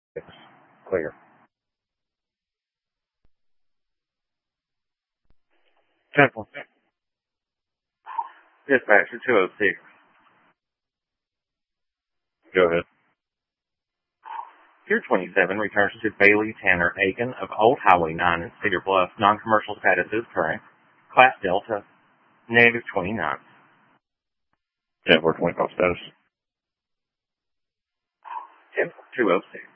Clear. 10-4. Dispatcher 206. Go ahead. Pier 27 returns to Bailey Tanner Aiken of Old Highway 9 in Cedar Bluff. Non-commercial status is current. Class Delta, negative 29. 10-4 25 status. 10-206.